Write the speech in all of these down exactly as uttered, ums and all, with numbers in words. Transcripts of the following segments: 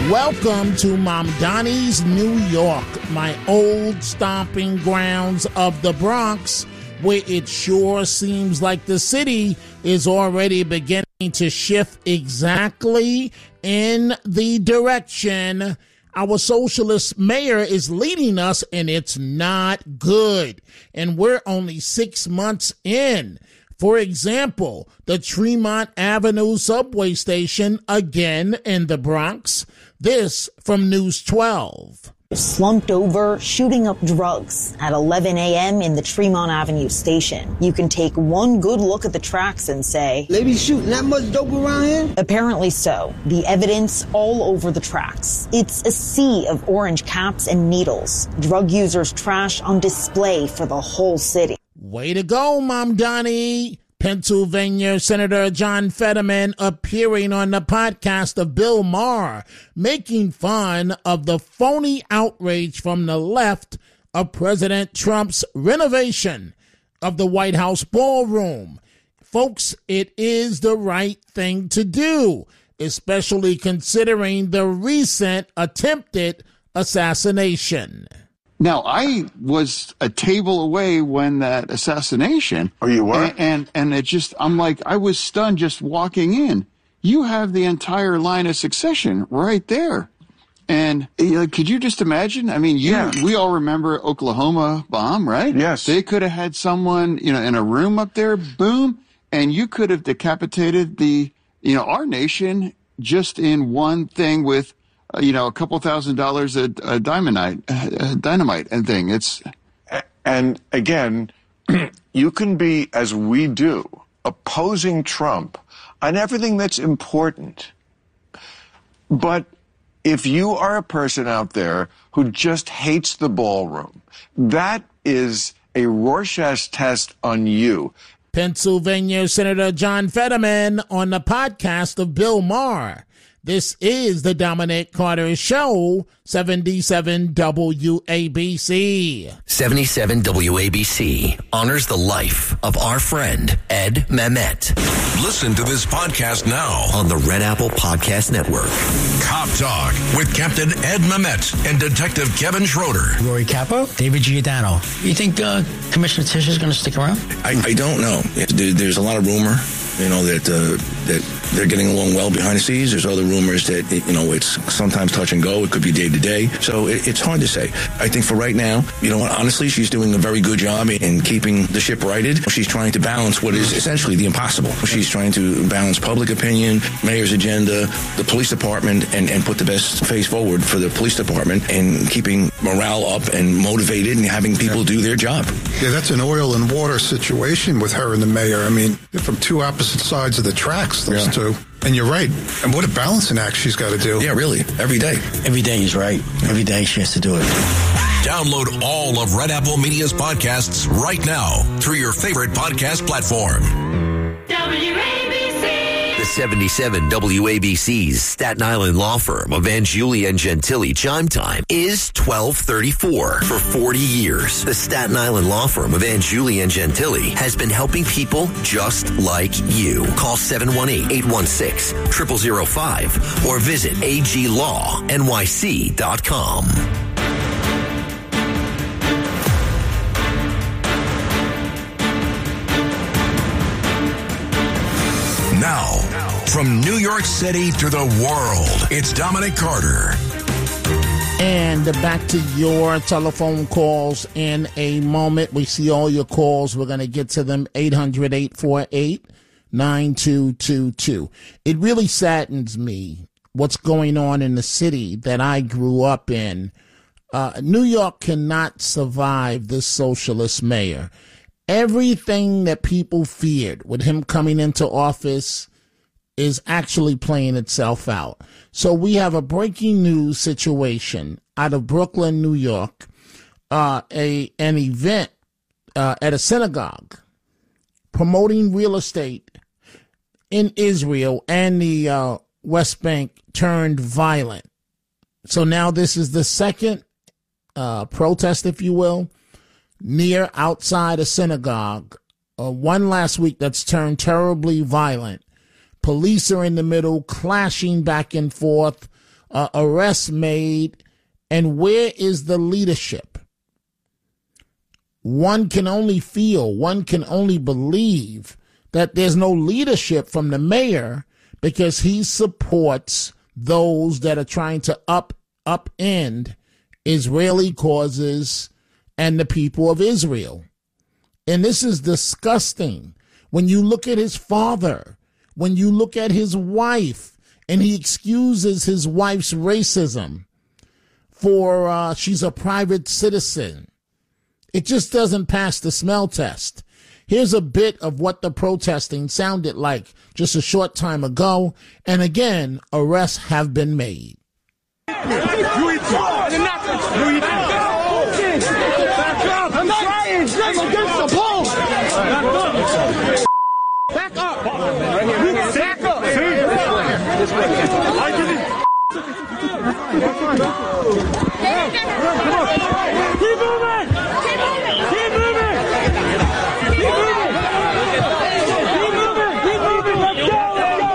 Welcome to Mamdani's New York, my old stomping grounds of the Bronx, where it sure seems like the city is already beginning to shift exactly in the direction our socialist mayor is leading us, and it's not good. And we're only six months in. For example, the Tremont Avenue subway station, again in the Bronx. This from News twelve. Slumped over, shooting up drugs at eleven a.m. in the Tremont Avenue station. You can take one good look at the tracks and say, "Lady shooting that much dope around here?" Apparently so. The evidence all over the tracks. It's a sea of orange caps and needles. Drug users' trash on display for the whole city. Way to go, Mamdani. Pennsylvania Senator John Fetterman appearing on the podcast of Bill Maher, making fun of the phony outrage from the left of President Trump's renovation of the White House ballroom. Folks, it is the right thing to do, especially considering the recent attempted assassination. Now, I was a table away when that assassination. Oh, you were? And, and, and it just, I'm like, I was stunned just walking in. You have the entire line of succession right there. And uh, could you just imagine? I mean, you, yeah. we all remember Oklahoma bomb, right? Yes. They could have had someone, you know, in a room up there, boom, and you could have decapitated the, you know, our nation just in one thing with, Uh, you know, a couple thousand dollars a, a dynamite, a dynamite and thing. It's and again, you can be, as we do, opposing Trump on everything that's important. But if you are a person out there who just hates the ballroom, that is a Rorschach test on you. Pennsylvania Senator John Fetterman on the podcast of Bill Maher. This is the Dominic Carter Show, seventy-seven W A B C. seventy-seven W A B C honors the life of our friend, Ed Mehmet. Listen to this podcast now on the Red Apple Podcast Network. Cop Talk with Captain Ed Mehmet and Detective Kevin Schroeder. Rory Capo, David Giordano. You think uh, Commissioner Tisch is going to stick around? I, I don't know. There, there's a lot of rumor, you know, that uh, that they're getting along well behind the scenes. There's other rumors that, you know, it's sometimes touch and go. It could be day to day. So it, it's hard to say. I think for right now, you know, honestly, she's doing a very good job in keeping the ship righted. She's trying to balance what is essentially the impossible. She's trying to balance public opinion, mayor's agenda, the police department, and, and put the best face forward for the police department and keeping morale up and motivated and having people do their job. Yeah, that's an oil and water situation with her and the mayor. I mean, they're from two opposite sides of the tracks, those yeah. two. And you're right. And what a balancing act she's got to do. Yeah, really. Every day. Every day is right. Every day she has to do it. Download all of Red Apple Media's podcasts right now through your favorite podcast platform. W A B C. The seventy-seven W A B C's Staten Island law firm of Angiuli and Gentili chime time is twelve thirty-four. For forty years, the Staten Island law firm of Angiuli and Gentili has been helping people just like you. Call seven one eight, eight one six, zero zero zero five or visit A G law N Y C dot com. Now, from New York City to the world, it's Dominic Carter. And back to your telephone calls in a moment. We see all your calls. We're going to get to them. eight hundred, eight four eight, nine two two two. It really saddens me what's going on in the city that I grew up in. Uh, New York cannot survive this socialist mayor. Everything that people feared with him coming into office is actually playing itself out. So we have a breaking news situation out of Brooklyn, New York, uh, a an event uh, at a synagogue promoting real estate in Israel and the uh, West Bank turned violent. So now this is the second uh, protest, if you will, near outside a synagogue. Uh, one last week that's turned terribly violent. Police are in the middle, clashing back and forth. uh, arrests made, and where is the leadership? One can only feel, one can only believe that there's no leadership from the mayor because he supports those that are trying to up upend Israeli causes and the people of Israel. And this is disgusting. When you look at his father, when you look at his wife, and he excuses his wife's racism for uh, she's a private citizen. It just doesn't pass the smell test. Here's a bit of what the protesting sounded like just a short time ago. And again, arrests have been made. I'm trying. I'm against the pole. Back up. Back up. I didn't. Keep moving. Keep moving. Keep moving. Keep moving. Keep moving. Keep moving. Let's go.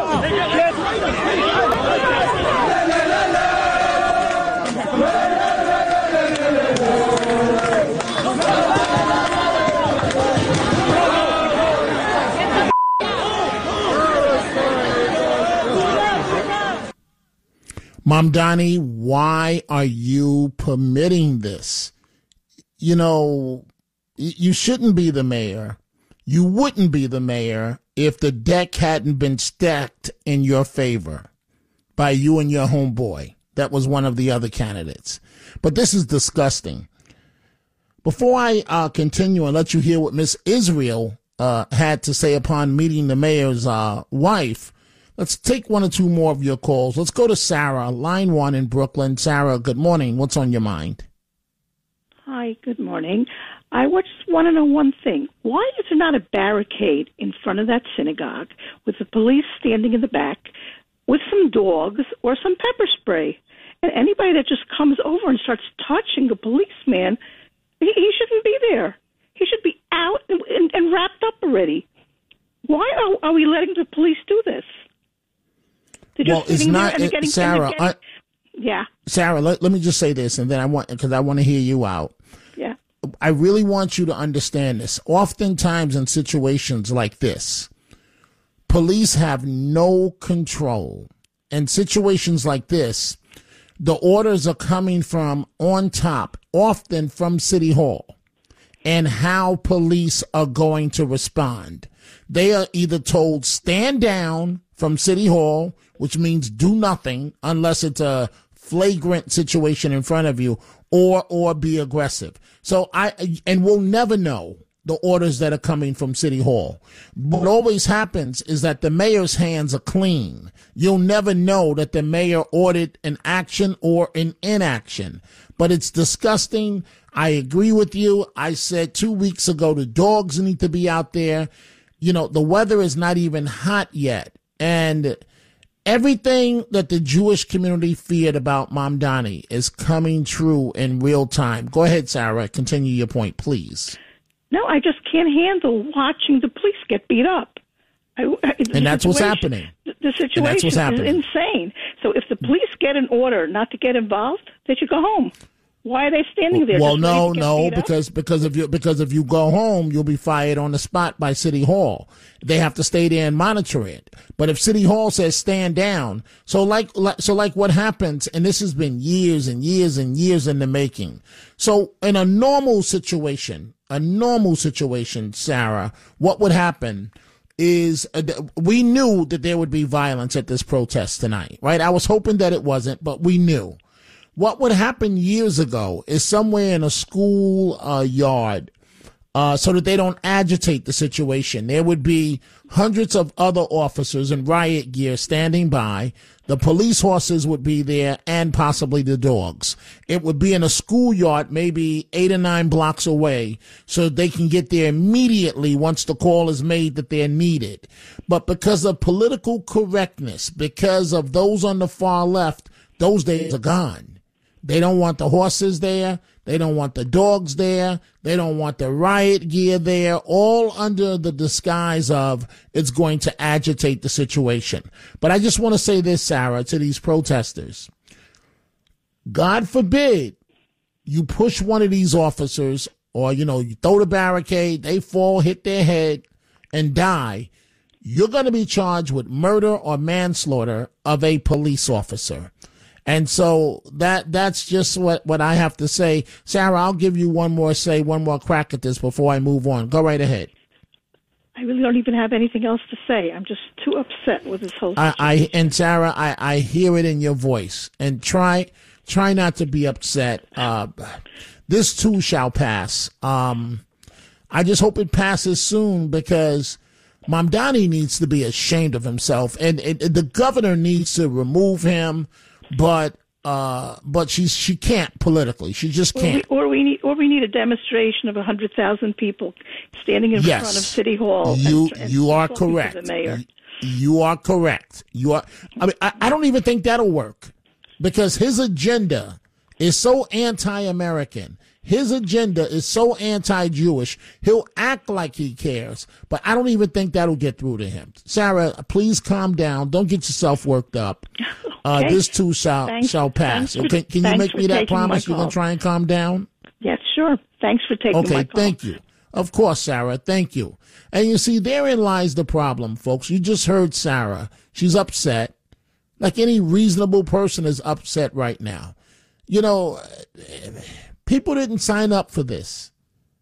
Mamdani, why are you permitting this? You know, you shouldn't be the mayor. You wouldn't be the mayor if the deck hadn't been stacked in your favor by you and your homeboy. That was one of the other candidates. But this is disgusting. Before I uh, continue and let you hear what Miss Israel uh, had to say upon meeting the mayor's uh, wife, let's take one or two more of your calls. Let's go to Sarah, line one in Brooklyn. Sarah, good morning. What's on your mind? Hi, good morning. I just want to know one thing. Why is there not a barricade in front of that synagogue with the police standing in the back with some dogs or some pepper spray? And anybody that just comes over and starts touching a policeman, he, he shouldn't be there. He should be out and, and, and wrapped up already. Why are, are we letting the police do this? Well, it's not, it, getting, Sarah. Getting, I, yeah. Sarah, let, let me just say this, and then I want, because I want to hear you out. Yeah. I really want you to understand this. Oftentimes in situations like this, police have no control. In situations like this, the orders are coming from on top, often from City Hall, and how police are going to respond. They are either told stand down from City Hall, which means do nothing unless it's a flagrant situation in front of you, or or be aggressive. So I and we'll never know the orders that are coming from City Hall. What always happens is that the mayor's hands are clean. You'll never know that the mayor ordered an action or an inaction. But it's disgusting. I agree with you. I said two weeks ago the dogs need to be out there. You know, the weather is not even hot yet. And everything that the Jewish community feared about Mamdani is coming true in real time. Go ahead, Sarah. Continue your point, please. No, I just can't handle watching the police get beat up. I, and that's what's happening. The, the situation is insane. So if the police get an order not to get involved, they should go home. Why are they standing there? Well, no, no, because because if you because if you go home, you'll be fired on the spot by City Hall. They have to stay there and monitor it. But if City Hall says stand down, so like so like what happens, and this has been years and years and years in the making. So in a normal situation, a normal situation, Sarah, what would happen is uh, we knew that there would be violence at this protest tonight, right? I was hoping that it wasn't, but we knew. What would happen years ago is somewhere in a school uh, yard, uh, so that they don't agitate the situation, there would be hundreds of other officers in riot gear standing by. The police horses would be there and possibly the dogs. It would be in a schoolyard maybe eight or nine blocks away so they can get there immediately once the call is made that they're needed. But because of political correctness, because of those on the far left, those days are gone. They don't want the horses there. They don't want the dogs there. They don't want the riot gear there, all under the disguise of it's going to agitate the situation. But I just want to say this, Sarah, to these protesters. God forbid you push one of these officers or, you know, you throw the barricade, they fall, hit their head, and die, you're going to be charged with murder or manslaughter of a police officer. And so that that's just what, what I have to say. Sarah, I'll give you one more say, one more crack at this before I move on. Go right ahead. I really don't even have anything else to say. I'm just too upset with this whole I, situation. I and Sarah, I, I hear it in your voice. And try try not to be upset. Uh, this too shall pass. Um, I just hope it passes soon because Mamdani needs to be ashamed of himself, and, and, and the governor needs to remove him. But uh, but she's she can't politically. She just can't. Or we, or we need or we need a demonstration of a hundred thousand people standing in yes. front of City Hall. You and, and you are talking to correct. the mayor. You are correct. You are. I mean, I, I don't even think that'll work because his agenda is so anti-American. His agenda is so anti-Jewish. He'll act like he cares, but I don't even think that'll get through to him. Sarah, please calm down. Don't get yourself worked up. Uh, Okay. This too shall Thanks- shall pass. thanks for- Okay, can you thanks make for me that taking my promise? You're call. gonna try and calm down. Yes, sure. Thanks for taking Okay, my call. thank you. Of course, Sarah. Thank you. And you see, therein lies the problem, folks. You just heard Sarah. She's upset, like any reasonable person is upset right now. You know, people didn't sign up for this.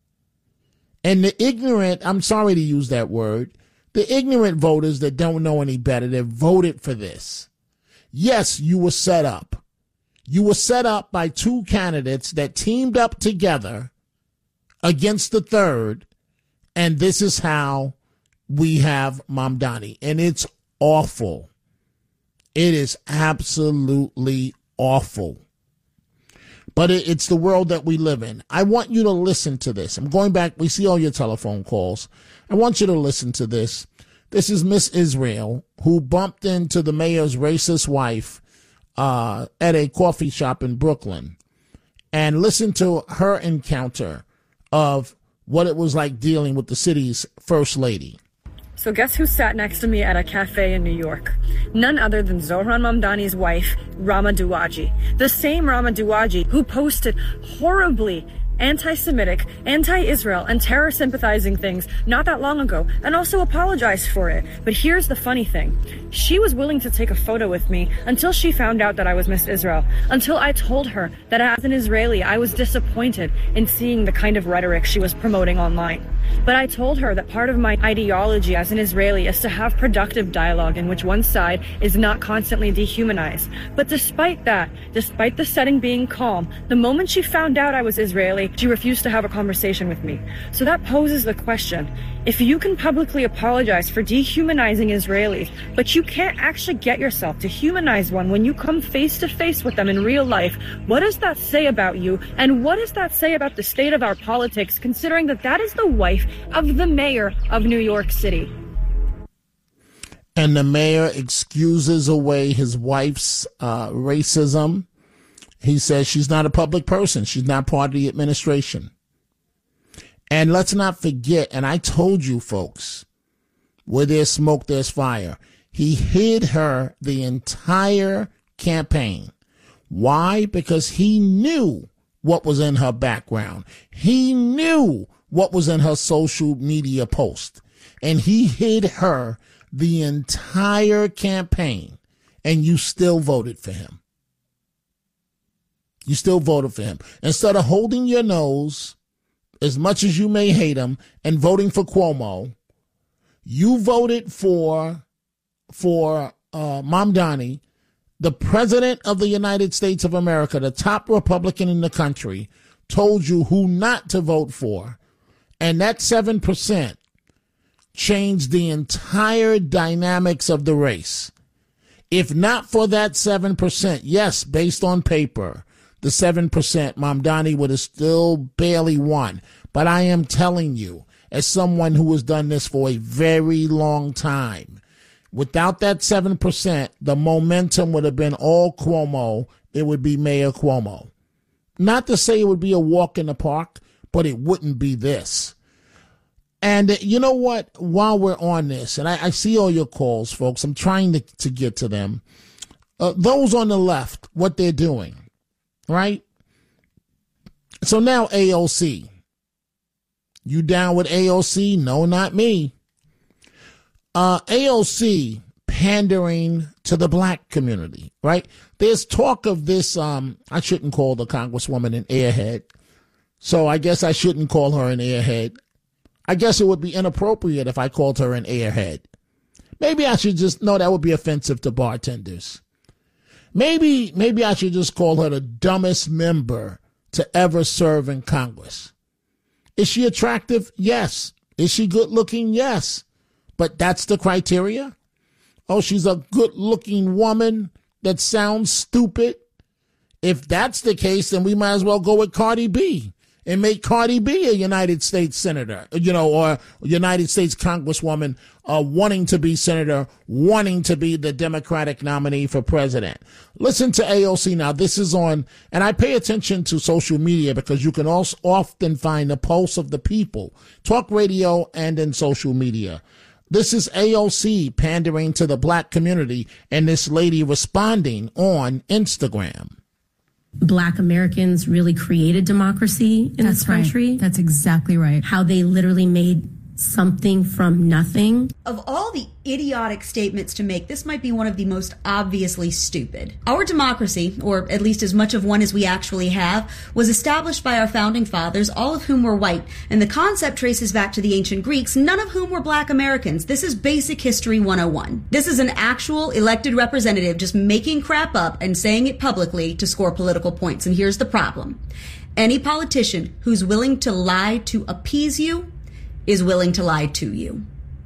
And the ignorant, I'm sorry to use that word, the ignorant voters that don't know any better, that voted for this. Yes, you were set up. You were set up by two candidates that teamed up together against the third, and this is how we have Mamdani. And it's awful. It is absolutely awful. But it, it's the world that we live in. I want you to listen to this. I'm going back. We see all your telephone calls. I want you to listen to this. This is Miss Israel, who bumped into the mayor's racist wife uh, at a coffee shop in Brooklyn. And listen to her encounter of what it was like dealing with the city's first lady. So guess who sat next to me at a cafe in New York? None other than Zohran Mamdani's wife, Rama Douaji. The same Rama Douaji who posted horribly anti-Semitic, anti-Israel, and terror-sympathizing things not that long ago, and also apologized for it. But here's the funny thing. She was willing to take a photo with me until she found out that I was Miss Israel, until I told her that as an Israeli, I was disappointed in seeing the kind of rhetoric she was promoting online. But I told her that part of my ideology as an Israeli is to have productive dialogue in which one side is not constantly dehumanized. But despite that, despite the setting being calm, the moment she found out I was Israeli, she refused to have a conversation with me. So that poses the question. If you can publicly apologize for dehumanizing Israelis, but you can't actually get yourself to humanize one when you come face to face with them in real life, what does that say about you? And what does that say about the state of our politics, considering that that is the wife of the mayor of New York City? And the mayor excuses away his wife's uh, racism. He says she's not a public person. She's not part of the administration. And let's not forget, and I told you folks, where there's smoke, there's fire. He hid her the entire campaign. Why? Because he knew what was in her background. He knew what was in her social media post. And he hid her the entire campaign. And you still voted for him. You still voted for him. Instead of holding your nose, as much as you may hate him, and voting for Cuomo, you voted for for uh, Mamdani, the president of the United States of America, the top Republican in the country, told you who not to vote for. And that seven percent changed the entire dynamics of the race. If not for that seven percent, yes, based on paper, the seven percent, Mamdani would have still barely won. But I am telling you, as someone who has done this for a very long time, without that seven percent, the momentum would have been all Cuomo. It would be Mayor Cuomo. Not to say it would be a walk in the park, but it wouldn't be this. And you know what? While we're on this, and I, I see all your calls, folks, I'm trying to, to get to them. Uh, those on the left, what they're doing. right? So now A O C. You down with A O C? No, not me. Uh, A O C pandering to the black community, right? There's talk of this, um, I shouldn't call the Congresswoman an airhead, so I guess I shouldn't call her an airhead. I guess it would be inappropriate if I called her an airhead. Maybe I should just, no, that would be offensive to bartenders. Maybe, maybe I should just call her the dumbest member to ever serve in Congress. Is she attractive? Yes. Is she good looking? Yes. But that's the criteria? Oh, she's a good looking woman that sounds stupid. If that's the case, then we might as well go with Cardi B and make Cardi B a United States senator, you know, or United States Congresswoman uh, wanting to be senator, wanting to be the Democratic nominee for president. Listen to A O C now. This is on, and I pay attention to social media because you can also often find the pulse of the people, talk radio and in social media. This is A O C pandering to the black community and this lady responding on Instagram. Black Americans really created democracy in That's this country. Right. That's exactly right. How they literally made something from nothing. Of all the idiotic statements to make, this might be one of the most obviously stupid. Our democracy, or at least as much of one as we actually have, was established by our founding fathers, all of whom were white, and the concept traces back to the ancient Greeks, none of whom were black Americans. This is basic history one oh one. This is an actual elected representative just making crap up and saying it publicly to score political points. And here's the problem. Any politician who's willing to lie to appease you is willing to lie to you.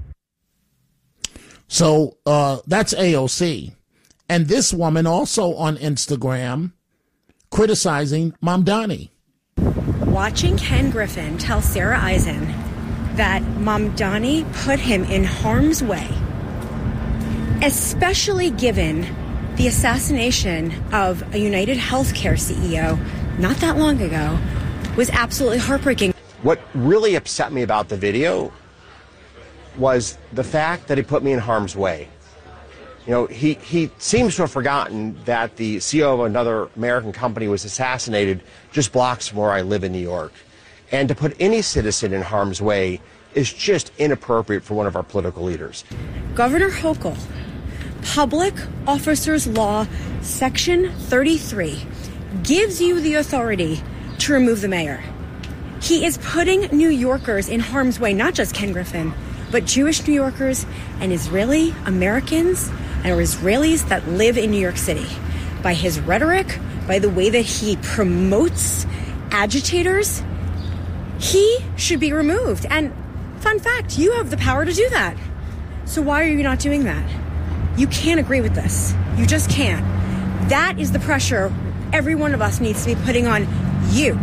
So uh, that's A O C. And this woman also on Instagram criticizing Mamdani. Watching Ken Griffin tell Sarah Eisen that Mamdani put him in harm's way, especially given the assassination of a United Healthcare C E O not that long ago, was absolutely heartbreaking. What really upset me about the video was the fact that he put me in harm's way. You know, he, he seems to have forgotten that the C E O of another American company was assassinated just blocks from where I live in New York. And to put any citizen in harm's way is just inappropriate for one of our political leaders. Governor Hochul, Public Officers Law, Section thirty-three, gives you the authority to remove the mayor. He is putting New Yorkers in harm's way, not just Ken Griffin, but Jewish New Yorkers and Israeli Americans and Israelis that live in New York City. By his rhetoric, by the way that he promotes agitators, he should be removed. And fun fact, you have the power to do that. So why are you not doing that? You can't agree with this. You just can't. That is the pressure every one of us needs to be putting on you.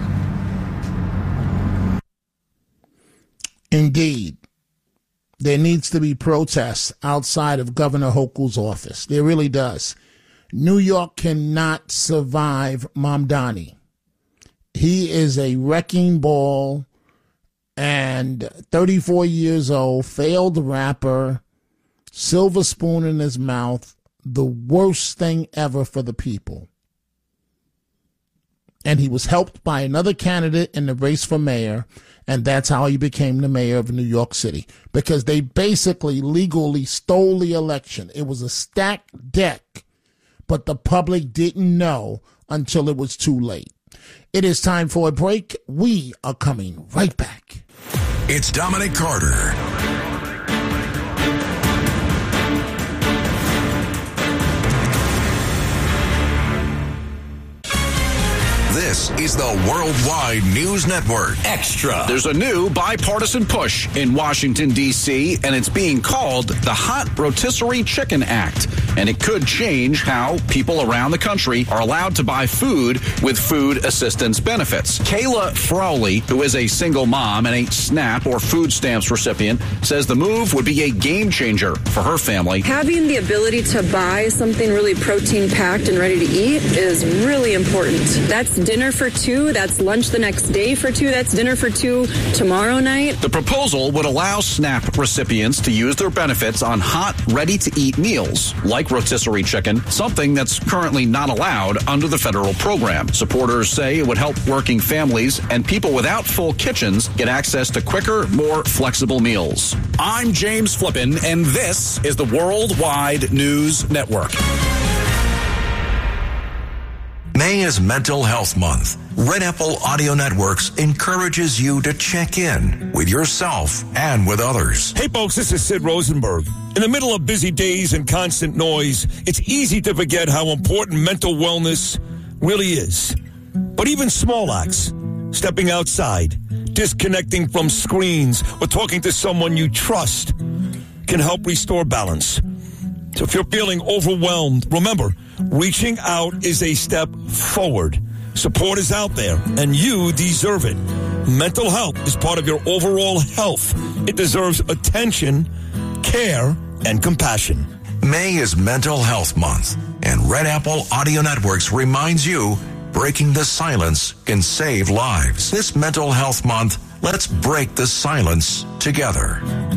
Indeed, there needs to be protests outside of Governor Hochul's office. There really does. New York cannot survive Mamdani. He is a wrecking ball and thirty-four years old, failed rapper, silver spoon in his mouth, the worst thing ever for the people. And he was helped by another candidate in the race for mayor. And that's how he became the mayor of New York City, because they basically legally stole the election. It was a stacked deck, but the public didn't know until it was too late. It is time for a break. We are coming right back. It's Dominic Carter. This is the Worldwide News Network. Extra. There's a new bipartisan push in Washington, D C, and it's being called the Hot Rotisserie Chicken Act. And it could change how people around the country are allowed to buy food with food assistance benefits. Kayla Frawley, who is a single mom and a SNAP or food stamps recipient, says the move would be a game changer for her family. Having the ability to buy something really protein packed and ready to eat is really important. That's dinner dinner for two, that's lunch the next day for two, that's dinner for two tomorrow night. The proposal would allow SNAP recipients to use their benefits on hot, ready-to-eat meals, like rotisserie chicken, something that's currently not allowed under the federal program. Supporters say it would help working families and people without full kitchens get access to quicker, more flexible meals. I'm James Flippin, and this is the Worldwide News Network. May is Mental Health Month. Red Apple Audio Networks encourages you to check in with yourself and with others. Hey folks, this is Sid Rosenberg. In the middle of busy days and constant noise, it's easy to forget how important mental wellness really is. But even small acts, stepping outside, disconnecting from screens, or talking to someone you trust can help restore balance. So if you're feeling overwhelmed, remember, reaching out is a step forward. Support is out there, and you deserve it. Mental health is part of your overall health. It deserves attention, care, and compassion. May is Mental Health Month, and Red Apple Audio Networks reminds you, breaking the silence can save lives. This Mental Health Month, let's break the silence together.